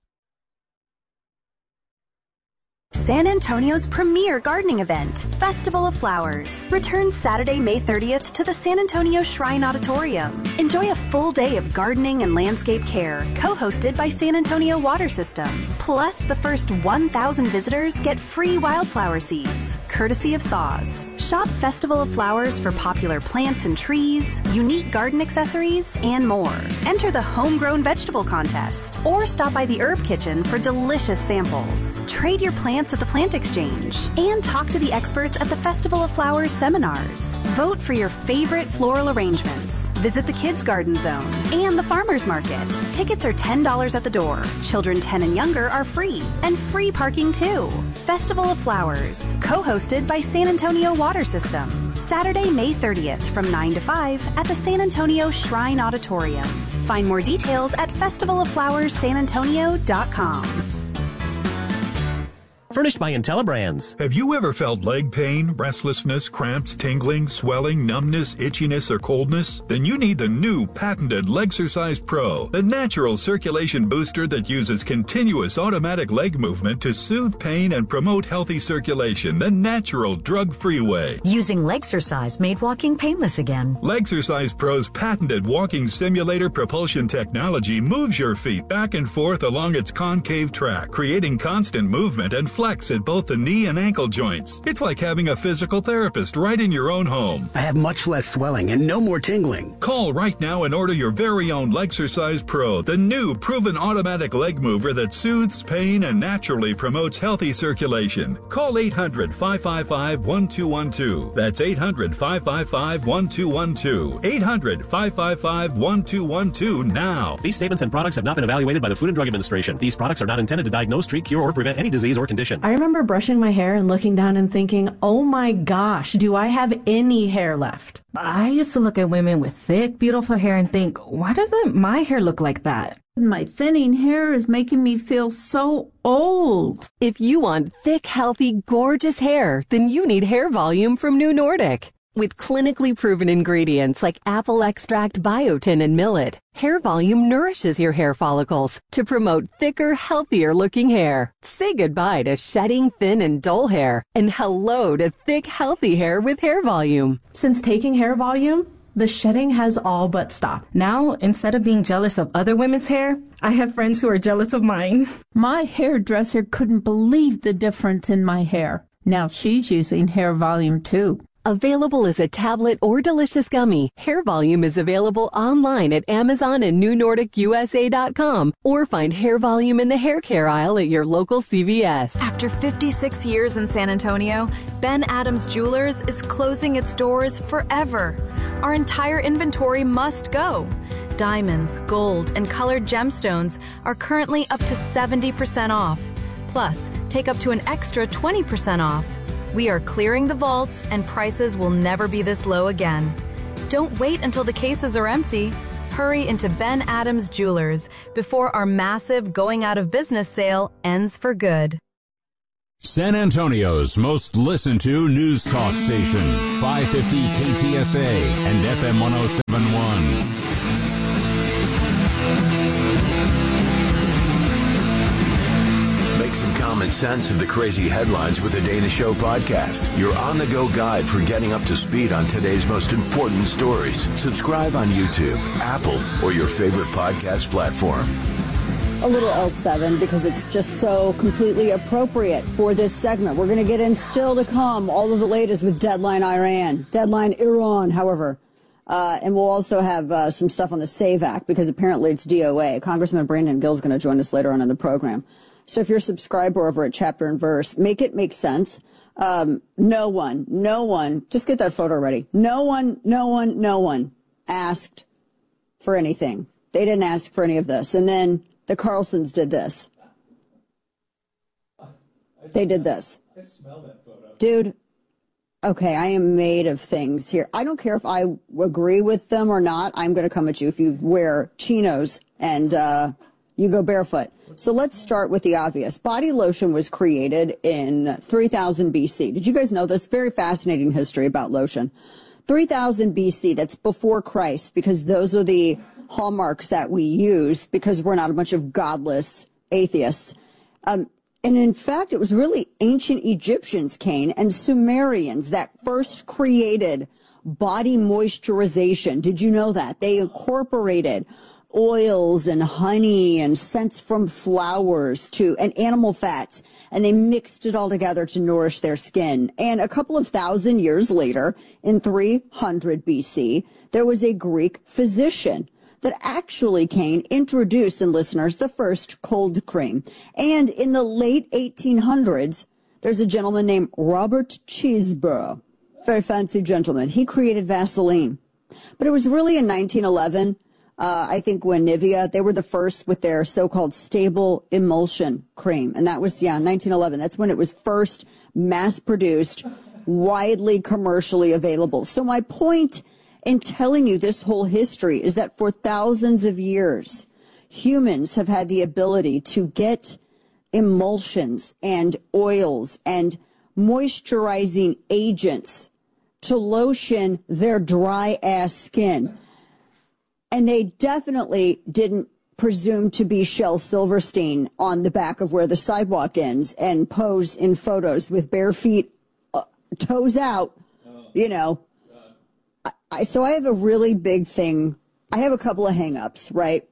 Speaker 7: San Antonio's premier gardening event, Festival of Flowers, returns Saturday, May thirtieth to the San Antonio Shrine Auditorium. Enjoy a full day of gardening and landscape care, co-hosted by San Antonio Water System. Plus, the first one thousand visitors get free wildflower seeds, courtesy of S A W S. Shop Festival of Flowers for popular plants and trees, unique garden accessories, and more. Enter the Homegrown Vegetable Contest, or stop by the Herb Kitchen for delicious samples. Trade your plants at the Plant Exchange, and talk to the experts at the Festival of Flowers seminars. Vote for your favorite floral arrangements. Visit the Kids Garden Zone and the Farmers Market. Tickets are ten dollars at the door. Children ten and younger are free, and free parking too. Festival of Flowers, co-hosted by San Antonio Water System. Saturday, May thirtieth from nine to five at the San Antonio Shrine Auditorium. Find more details at festival of flowers san antonio dot com.
Speaker 8: Furnished by IntelliBrands.
Speaker 10: Have you ever felt leg pain, restlessness, cramps, tingling, swelling, numbness, itchiness, or coldness? Then you need the new patented Legsercise Pro, the natural circulation booster that uses continuous automatic leg movement to soothe pain and promote healthy circulation the natural drug-free way.
Speaker 11: Using Legsercise made walking painless again.
Speaker 10: Legsercise Pro's patented walking simulator propulsion technology moves your feet back and forth along its concave track, creating constant movement and flex at both the knee and ankle joints. It's like having a physical therapist right in your own home.
Speaker 27: I have much less swelling and no more tingling.
Speaker 10: Call right now and order your very own Legsercise Pro, the new proven automatic leg mover that soothes pain and naturally promotes healthy circulation. Call eight hundred, five five five, one two one two. That's eight hundred, five five five, one two one two. eight hundred, five five five, one two one two now.
Speaker 8: These statements and products have not been evaluated by the Food and Drug Administration. These products are not intended to diagnose, treat, cure, or prevent any disease or condition.
Speaker 28: I remember brushing my hair and looking down and thinking, oh my gosh, do I have any hair left?
Speaker 29: I used to look at women with thick, beautiful hair and think, why doesn't my hair look like that?
Speaker 30: My thinning hair is making me feel so old.
Speaker 31: If you want thick, healthy, gorgeous hair, then you need Hair Volume from New Nordic. With clinically proven ingredients like apple extract, biotin, and millet, Hair Volume nourishes your hair follicles to promote thicker, healthier-looking hair. Say goodbye to shedding, thin, and dull hair, and hello to thick, healthy hair with Hair Volume.
Speaker 28: Since taking Hair Volume, the shedding has all but stopped.
Speaker 29: Now, instead of being jealous of other women's hair, I have friends who are jealous of mine.
Speaker 30: My hairdresser couldn't believe the difference in my hair. Now she's using Hair Volume too.
Speaker 31: Available as a tablet or delicious gummy, Hair Volume is available online at Amazon and New Nordic U S A dot com, or find Hair Volume in the hair care aisle at your local C V S.
Speaker 3: After fifty-six years in San Antonio, Ben Adams Jewelers is closing its doors forever. Our entire inventory must go. Diamonds, gold, and colored gemstones are currently up to seventy percent off. Plus, take up to an extra twenty percent off. We are clearing the vaults, and prices will never be this low again. Don't wait until the cases are empty. Hurry into Ben Adams Jewelers before our massive going out of business sale ends for good.
Speaker 15: San Antonio's most listened to news talk station, five fifty K T S A and F M one oh seven point one.
Speaker 5: Some common sense of the crazy headlines with the Dana Show podcast. Your on-the-go guide for getting up to speed on today's most important stories. Subscribe on YouTube, Apple, or your favorite podcast platform.
Speaker 16: A little L seven because it's just so completely appropriate for this segment. We're going to get in still to come all of the latest with Deadline Iran, Deadline Iran, however. Uh, and we'll also have uh, some stuff on the SAVE Act because apparently it's D O A. Congressman Brandon Gill is going to join us later on in the program. So if you're a subscriber over at Chapter and Verse, make it make sense. Um, no one, no one, just get that photo ready. No one, no one, no one asked for anything. They didn't ask for any of this. And then the Carlsons did this. They did this.
Speaker 12: I smell that photo.
Speaker 16: Dude, okay, I am made of things here. I don't care if I agree with them or not. I'm going to come at you if you wear chinos and uh, you go barefoot. So let's start with the obvious. Body lotion was created in three thousand B C. Did you guys know this? Very fascinating history about lotion. three thousand B C, that's before Christ, because those are the hallmarks that we use because we're not a bunch of godless atheists. Um, and in fact, it was really ancient Egyptians, Kane, and Sumerians that first created body moisturization. Did you know that? They incorporated oils and honey and scents from flowers to and animal fats, and they mixed it all together to nourish their skin. And a couple of thousand years later, in three hundred B C, there was a Greek physician that actually, Kane, introduced, and listeners, the first cold cream. And in the late eighteen hundreds, there's a gentleman named Robert Cheeseborough, very fancy gentleman. He created Vaseline. But it was really in nineteen eleven, Uh, I think when Nivea, they were the first with their so-called stable emulsion cream. And that was, yeah, nineteen eleven. That's when it was first mass-produced, widely commercially available. So my point in telling you this whole history is that for thousands of years, humans have had the ability to get emulsions and oils and moisturizing agents to lotion their dry-ass skin. And they definitely didn't presume to be Shel Silverstein on the back of where the sidewalk ends and pose in photos with bare feet, uh, toes out, oh, you know. I, I, so I have a really big thing. I have a couple of hang-ups, right?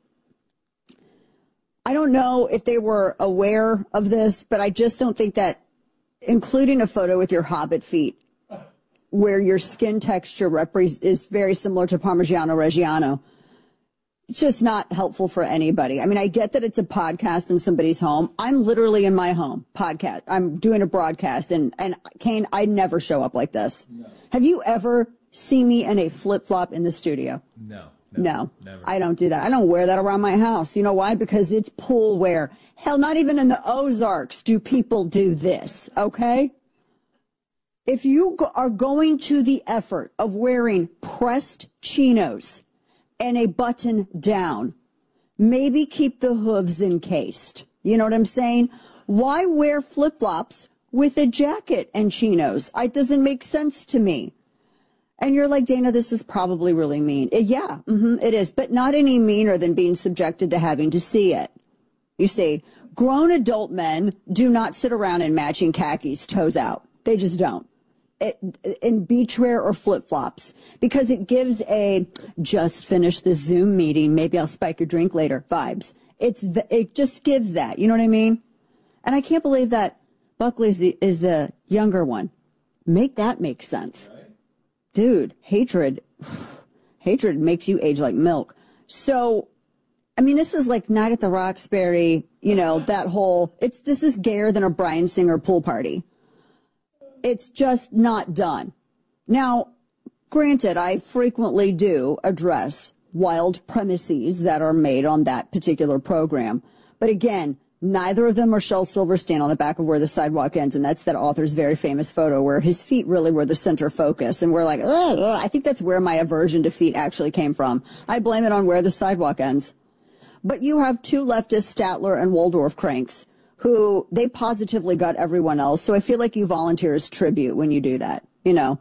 Speaker 16: I don't know if they were aware of this, but I just don't think that including a photo with your hobbit feet where your skin texture repre- is very similar to Parmigiano Reggiano, it's just not helpful for anybody. I mean, I get that it's a podcast in somebody's home. I'm literally in my home podcast. I'm doing a broadcast, and, and Kane, I never show up like this. No. Have you ever seen me in a flip-flop in the studio?
Speaker 12: No.
Speaker 16: No,
Speaker 12: no
Speaker 16: never. I don't do that. I don't wear that around my house. You know why? Because it's pool wear. Hell, not even in the Ozarks do people do this, okay? If you go- are going to the effort of wearing pressed chinos and a button down, maybe keep the hooves encased. You know what I'm saying? Why wear flip-flops with a jacket and chinos? It doesn't make sense to me. And you're like, Dana, this is probably really mean. Uh, yeah, mm-hmm, it is, but not any meaner than being subjected to having to see it. You see, grown adult men do not sit around in matching khakis, toes out. They just don't. It, in beachwear or flip-flops, because it gives a just finished the Zoom meeting, maybe I'll spike your drink later vibes. It's the, it just gives that, you know what I mean? And I can't believe that Buckley is the, is the younger one. Make that make sense. Right. Dude, hatred, hatred makes you age like milk. So, I mean, this is like Night at the Roxbury, you know, that whole, it's, this is gayer than a Bryan Singer pool party. It's just not done. Now, granted, I frequently do address wild premises that are made on that particular program. But again, neither of them are Shel Silverstein on the back of Where the Sidewalk Ends, and that's that author's very famous photo where his feet really were the center focus. And we're like, ugh, ugh. I think that's where my aversion to feet actually came from. I blame it on Where the Sidewalk Ends. But you have two leftists, Statler and Waldorf cranks, who they positively got everyone else. So I feel like you volunteer as tribute when you do that, you know.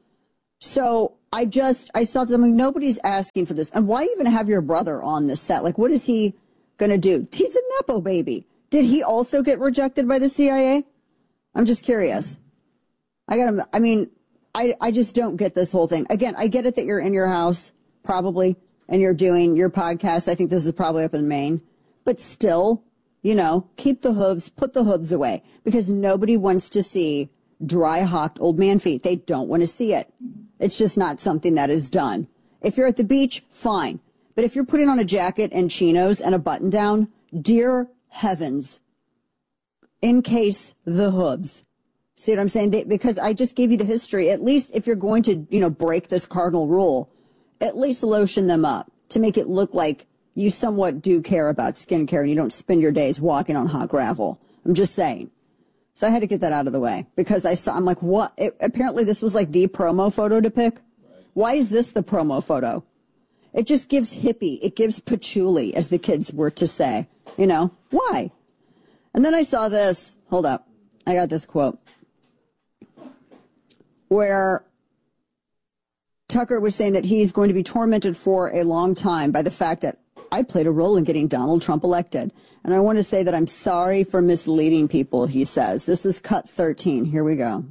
Speaker 16: So I just, I saw them, like, nobody's asking for this. And why even have your brother on this set? Like, what is he going to do? He's a Nepo baby. Did he also get rejected by the C I A? I'm just curious. I gotta, I mean, I, I just don't get this whole thing. Again, I get it that you're in your house, probably, and you're doing your podcast. I think this is probably up in Maine. But still, you know, keep the hooves, put the hooves away, because nobody wants to see dry, hocked old man feet. They don't want to see it. It's just not something that is done. If you're at the beach, fine. But if you're putting on a jacket and chinos and a button down, dear heavens, encase the hooves. See what I'm saying? They, because I just gave you the history. At least if you're going to, you know, break this cardinal rule, at least lotion them up to make it look like you somewhat do care about skincare and you don't spend your days walking on hot gravel. I'm just saying. So I had to get that out of the way because I saw, I'm like, what? It, apparently this was like the promo photo to pick. Right. Why is this the promo photo? It just gives hippie. It gives patchouli, as the kids were to say. You know, why? And then I saw this. Hold up. I got this quote where Tucker was saying that he's going to be tormented for a long time by the fact that I played a role in getting Donald Trump elected. And I want to say that I'm sorry for misleading people, he says. This is cut thirteen. Here we go.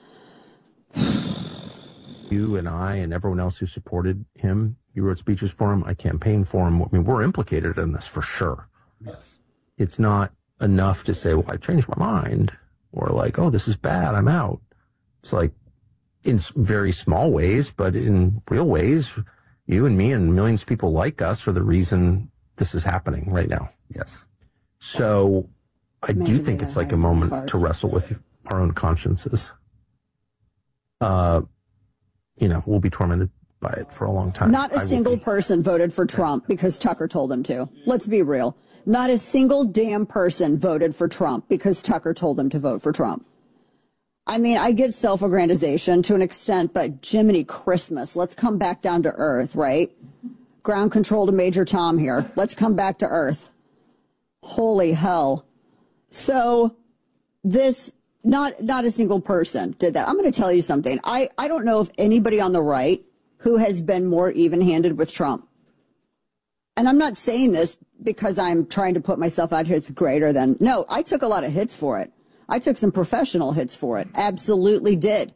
Speaker 12: You and I and everyone else who supported him, you wrote speeches for him, I campaigned for him. I mean, we're implicated in this for sure.
Speaker 13: Yes.
Speaker 12: It's not enough to say, well, I changed my mind, or like, oh, this is bad, I'm out. It's like, in very small ways, but in real ways, you and me and millions of people like us are the reason this is happening right now.
Speaker 13: Yes.
Speaker 12: So I do think it's like a moment to wrestle with our own consciences. Uh, you know, we'll be tormented by it for a long time.
Speaker 16: Not a single person voted for Trump because Tucker told them to. Let's be real. Not a single damn person voted for Trump because Tucker told them to vote for Trump. I mean, I get self-aggrandization to an extent, but Jiminy Christmas, let's come back down to earth, right? Ground control to Major Tom here. Let's come back to earth. Holy hell. So this, not not a single person did that. I'm going to tell you something. I, I don't know of anybody on the right who has been more even-handed with Trump. And I'm not saying this because I'm trying to put myself out here as greater than. No, I took a lot of hits for it. I took some professional hits for it. Absolutely did.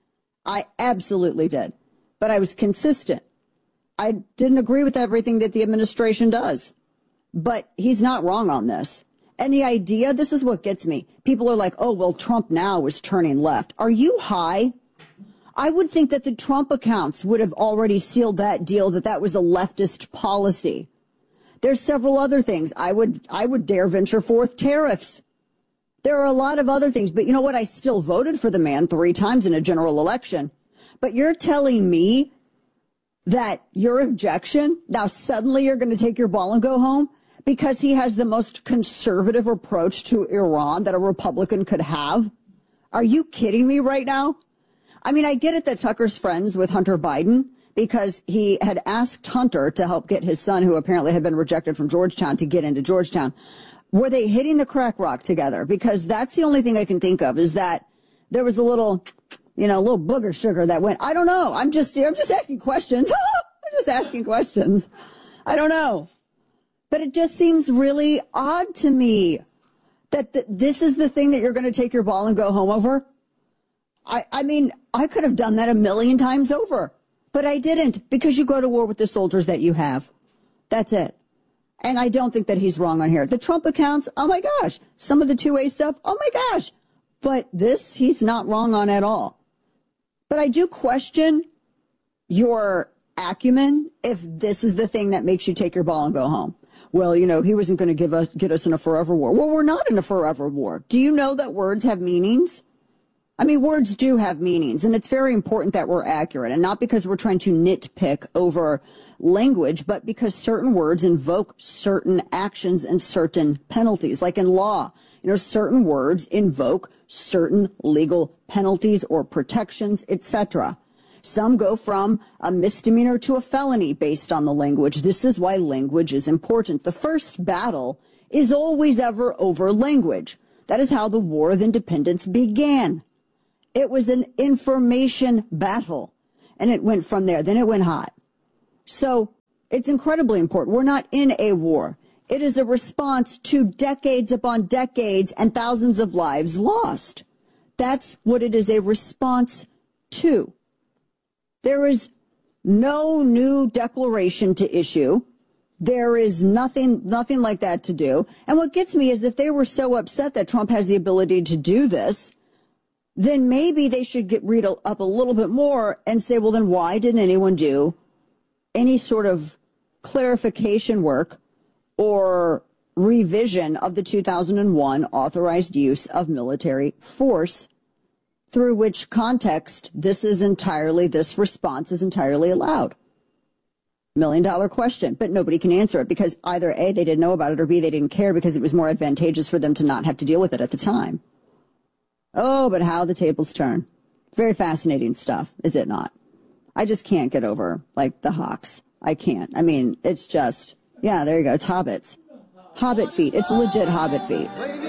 Speaker 16: I absolutely did. But I was consistent. I didn't agree with everything that the administration does. But he's not wrong on this. And the idea, this is what gets me. People are like, oh, well, Trump now is turning left. Are you high? I would think that the Trump accounts would have already sealed that deal, that that was a leftist policy. There's several other things. I would, I would dare venture forth tariffs. There are a lot of other things, but you know what? I still voted for the man three times in a general election. But you're telling me that your objection, now suddenly you're going to take your ball and go home because he has the most conservative approach to Iran that a Republican could have? Are you kidding me right now? I mean, I get it that Tucker's friends with Hunter Biden because he had asked Hunter to help get his son, who apparently had been rejected from Georgetown, to get into Georgetown. Were they hitting the crack rock together? Because that's the only thing I can think of is that there was a little, you know, a little booger sugar that went. I don't know. I'm just, I'm just asking questions. I'm just asking questions. I don't know. But it just seems really odd to me that th- this is the thing that you're going to take your ball and go home over. I, I mean, I could have done that a million times over, but I didn't because you go to war with the soldiers that you have. That's it. And I don't think that he's wrong on here. The Trump accounts, oh my gosh. Some of the two A stuff, oh my gosh. But this, he's not wrong on at all. But I do question your acumen if this is the thing that makes you take your ball and go home. Well, you know, he wasn't going to give us, get us in a forever war. Well, we're not in a forever war. Do you know that words have meanings? I mean, words do have meanings, and it's very important that we're accurate, and not because we're trying to nitpick over language, but because certain words invoke certain actions and certain penalties. Like in law, you know, certain words invoke certain legal penalties or protections, et cetera. Some go from a misdemeanor to a felony based on the language. This is why language is important. The first battle is always ever over language. That is how the War of Independence began. It was an information battle, and it went from there. Then it went hot. So it's incredibly important. We're not in a war. It is a response to decades upon decades and thousands of lives lost. That's what it is a response to. There is no new declaration to issue. There is nothing, nothing like that to do. And what gets me is if they were so upset that Trump has the ability to do this, then maybe they should get read up a little bit more and say, well, then why didn't anyone do any sort of clarification work or revision of the two thousand one authorized use of military force, through which context this is entirely, this response is entirely allowed? Million dollar question, but nobody can answer it because either A, they didn't know about it, or B, they didn't care because it was more advantageous for them to not have to deal with it at the time. Oh, but how the tables turn. Very fascinating stuff, is it not? I just can't get over, like, the Hawks. I can't. I mean, it's just, yeah, there you go. It's hobbits. Hobbit feet. It's legit hobbit feet.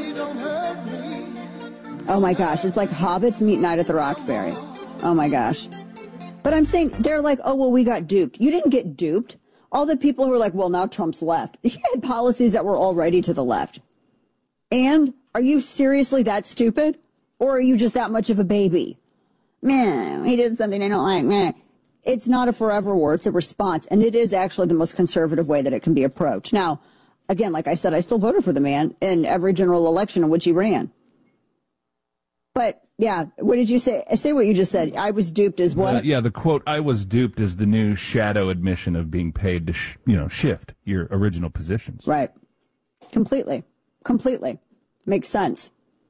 Speaker 16: Oh, my gosh. It's like hobbits meet Night at the Roxbury. Oh, my gosh. But I'm saying, they're like, oh, well, we got duped. You didn't get duped. All the people who were like, well, now Trump's left. He had policies that were already to the left. And are you seriously that stupid? Or are you just that much of a baby? Man, he did something I don't like. Man. It's not a forever war. It's a response. And it is actually the most conservative way that it can be approached. Now, again, like I said, I still voted for the man in every general election in which he ran. But, yeah, what did you say? Say what you just said. I was duped as what?
Speaker 13: Uh, yeah, the quote, I was duped, is the new shadow admission of being paid to, sh- you know, shift your original positions.
Speaker 16: Right. Completely. Completely. Makes sense.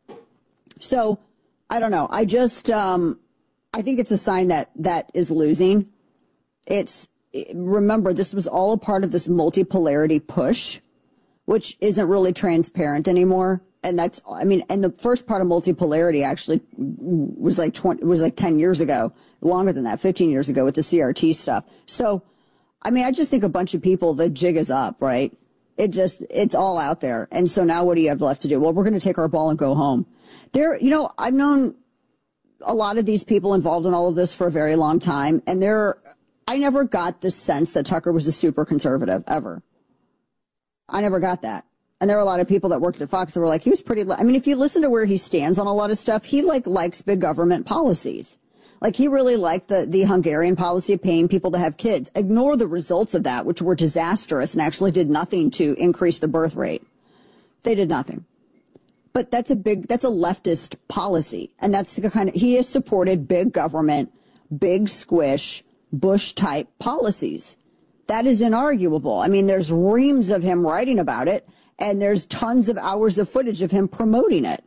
Speaker 16: So, I don't know. I just, um, I think it's a sign that that is losing. It's, remember, this was all a part of this multipolarity push, which isn't really transparent anymore. And that's, I mean, and the first part of multipolarity actually was like twenty, was like ten years ago, longer than that, fifteen years ago with the C R T stuff. So, I mean, I just think a bunch of people, the jig is up, right? It just, it's all out there. And so now what do you have left to do? Well, we're going to take our ball and go home. There, you know, I've known a lot of these people involved in all of this for a very long time. And they're, I never got this sense that Tucker was a super conservative, ever. I never got that. And there were a lot of people that worked at Fox that were like, he was pretty, I mean, if you listen to where he stands on a lot of stuff, he like likes big government policies. Like he really liked the, the Hungarian policy of paying people to have kids. Ignore the results of that, which were disastrous and actually did nothing to increase the birth rate. They did nothing. But that's a big, that's a leftist policy. And that's the kind of, he has supported big government, big squish, Bush type policies. That is inarguable. I mean, there's reams of him writing about it, and there's tons of hours of footage of him promoting it.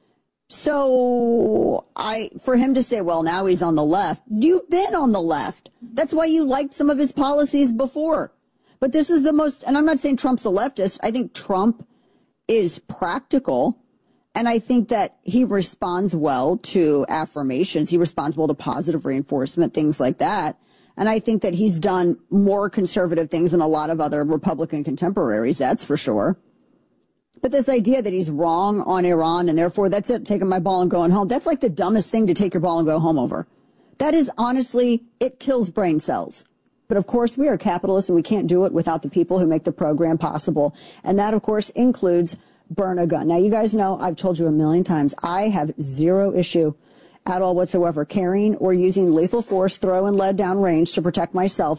Speaker 16: So I, for him to say, well, now he's on the left, you've been on the left. That's why you liked some of his policies before. But this is the most, and I'm not saying Trump's a leftist. I think Trump is practical. And I think that he responds well to affirmations. He responds well to positive reinforcement, things like that. And I think that he's done more conservative things than a lot of other Republican contemporaries, that's for sure. But this idea that he's wrong on Iran and therefore that's it, taking my ball and going home, that's like the dumbest thing to take your ball and go home over. That is honestly, it kills brain cells. But of course, we are capitalists and we can't do it without the people who make the program possible. And that, of course, includes burn a gun. Now, you guys know, I've told you a million times, I have zero issue at all whatsoever carrying or using lethal force, throwing lead down range to protect myself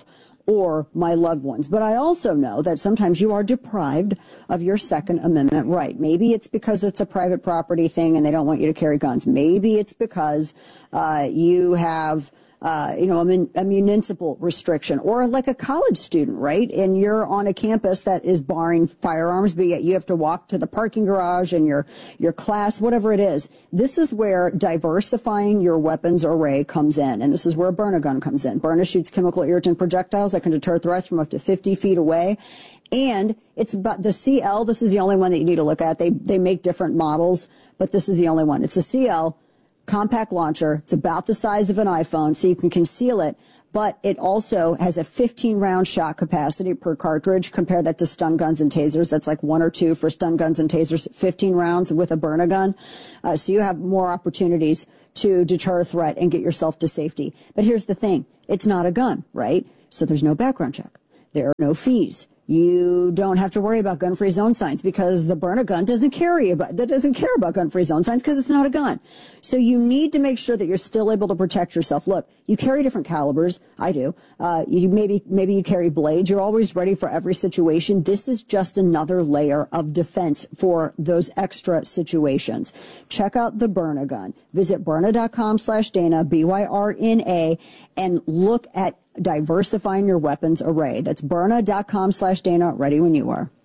Speaker 16: or my loved ones. But I also know that sometimes you are deprived of your Second Amendment right. Maybe it's because it's a private property thing and they don't want you to carry guns. Maybe it's because uh, you have Uh, you know, a, mun- a municipal restriction, or like a college student, right? And you're on a campus that is barring firearms, but yet you have to walk to the parking garage and your, your class, whatever it is. This is where diversifying your weapons array comes in. And this is where Byrna gun comes in. Byrna shoots chemical irritant projectiles that can deter threats from up to fifty feet away. And it's about the C L. This is the only one that you need to look at. They, they make different models, but this is the only one. It's a C L. Compact launcher. It's about the size of an iPhone, so you can conceal it, but it also has a fifteen round shot capacity per cartridge. Compare that to stun guns and tasers. That's like one or two for stun guns and tasers, fifteen rounds with a Byrna gun. Uh, so you have more opportunities to deter a threat and get yourself to safety. But here's the thing. It's not a gun, right? So there's no background check. There are no fees. You don't have to worry about gun-free zone signs because the Byrna gun doesn't carry about, that doesn't care about gun-free zone signs because it's not a gun. So you need to make sure that you're still able to protect yourself. Look, you carry different calibers. I do. Uh, you maybe, maybe you carry blades. You're always ready for every situation. This is just another layer of defense for those extra situations. Check out the Byrna gun. Visit Byrna.com slash Dana, B Y R N A, and look at diversifying your weapons array. That's Byrna.com slash Dana. Ready when you are.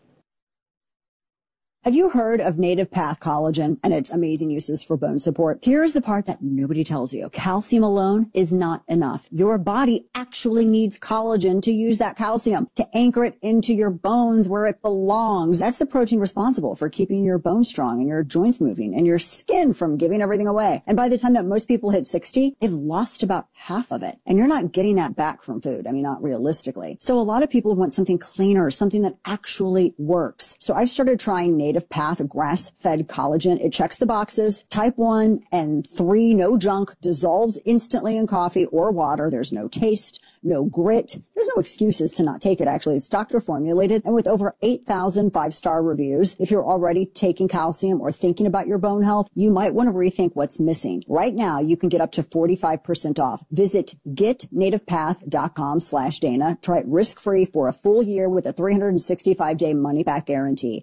Speaker 16: Have you heard of Native Path Collagen and its amazing uses for bone support? Here's the part that nobody tells you. Calcium alone is not enough. Your body actually needs collagen to use that calcium, to anchor it into your bones where it belongs. That's the protein responsible for keeping your bones strong and your joints moving and your skin from giving everything away. And by the time that most people hit sixty, they've lost about half of it. And you're not getting that back from food. I mean, not realistically. So a lot of people want something cleaner, something that actually works. So I've started trying Native Path grass-fed collagen. It checks the boxes. Type one and three, no junk, dissolves instantly in coffee or water. There's no taste, no grit. There's no excuses to not take it, actually. It's doctor formulated and with over eight thousand five-star reviews. If you're already taking calcium or thinking about your bone health, you might want to rethink what's missing. Right now, you can get up to forty-five percent off. Visit getnativepath.com slash Dana. Try it risk-free for a full year with a three hundred sixty-five day money-back guarantee.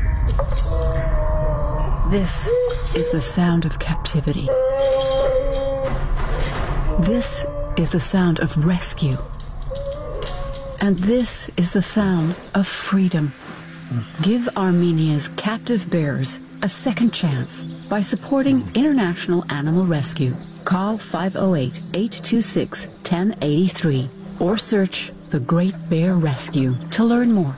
Speaker 9: This is the sound of captivity. This is the sound of rescue. And this is the sound of freedom. Give Armenia's captive bears a second chance by supporting International Animal Rescue. Call five oh eight, eight two six, one oh eight three or search The Great Bear Rescue to learn more.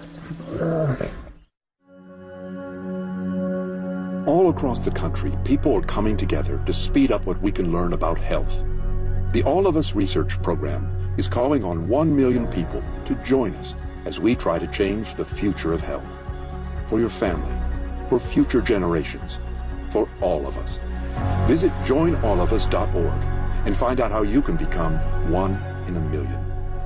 Speaker 17: All across the country, people are coming together to speed up what we can learn about health. The All of Us Research Program is calling on one million people to join us as we try to change the future of health. For your family, for future generations, for all of us. Visit join all of us dot org and find out how you can become one in a million.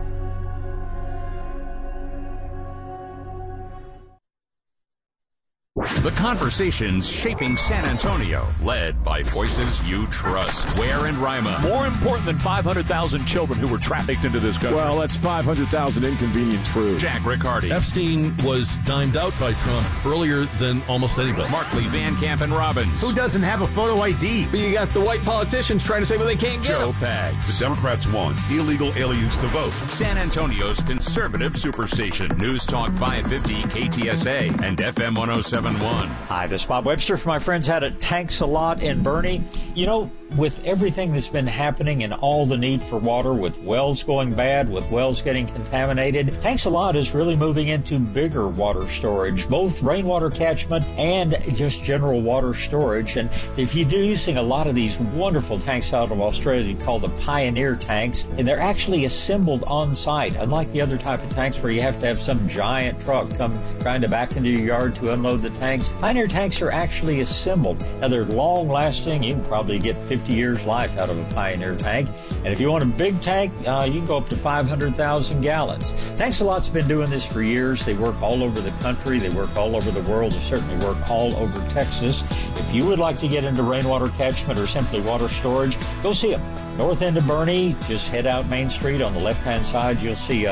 Speaker 15: The conversations shaping San Antonio, led by voices you trust. Ware and Rima.
Speaker 2: More important than five hundred thousand children who were trafficked into this country.
Speaker 18: Well, that's five hundred thousand inconvenient truths.
Speaker 15: Jack Riccardi.
Speaker 19: Epstein was dined out by Trump earlier than almost anybody.
Speaker 15: Markley, Van Camp, and Robbins.
Speaker 18: Who doesn't have a photo I D?
Speaker 19: But you got the white politicians trying to say, well, they can't get
Speaker 15: Joe
Speaker 19: them.
Speaker 15: Pags.
Speaker 20: The Democrats want illegal aliens to vote.
Speaker 15: San Antonio's conservative superstation. News Talk five fifty K T S A and F M one oh seven point one.
Speaker 21: Hi, this is Bob Webster from my friends out at Tanks a Lot in Bernie. You know, with everything that's been happening and all the need for water, with wells going bad, with wells getting contaminated, Tanks a Lot is really moving into bigger water storage, both rainwater catchment and just general water storage. And if you're using a lot of these wonderful tanks out of Australia called the Pioneer tanks, and they're actually assembled on site, unlike the other type of tanks where you have to have some giant truck come trying to back into your yard to unload the tanks. Pioneer tanks are actually assembled. Now, they're long-lasting. You can probably get fifty years life out of a Pioneer tank. And if you want a big tank, uh, you can go up to five hundred thousand gallons. Tanks a Lot's been doing this for years. They work all over the country. They work all over the world. They certainly work all over Texas. If you would like to get into rainwater catchment or simply water storage, go see them. North end of Bernie, just head out Main Street on the left-hand side. You'll see a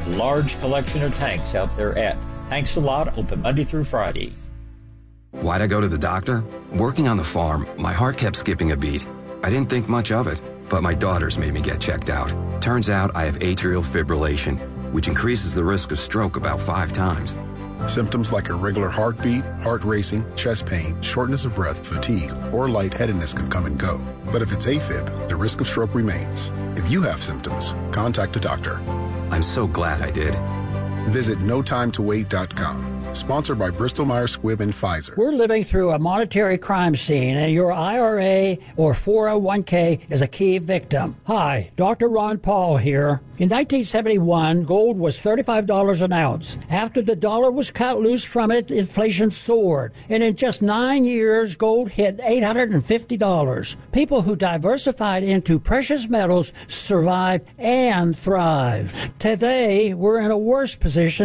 Speaker 21: large collection of tanks out there at Tanks a Lot, open Monday through Friday.
Speaker 1: Why'd I go to the doctor? Working on the farm, my heart kept skipping a beat. I didn't think much of it, but my daughters made me get checked out. Turns out I have atrial fibrillation, which increases the risk of stroke about five times.
Speaker 4: Symptoms like irregular heartbeat, heart racing, chest pain, shortness of breath, fatigue, or lightheadedness can come and go. But if it's AFib, the risk of stroke remains. If you have symptoms, contact a doctor.
Speaker 1: I'm so glad I did.
Speaker 4: Visit no time to wait dot com. Sponsored by Bristol Myers Squibb and Pfizer.
Speaker 6: We're living through a monetary crime scene, and your I R A or four oh one k is a key victim. Hi, Doctor Ron Paul here. In nineteen seventy-one, gold was thirty-five dollars an ounce. After the dollar was cut loose from it, inflation soared. And in just nine years, gold hit eight hundred fifty dollars. People who diversified into precious metals survived and thrived. Today, we're in a worse position